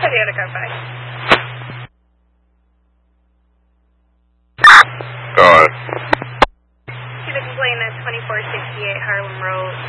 Toyota car 5. Go ahead. See the complaint at 2468 Harlem Road.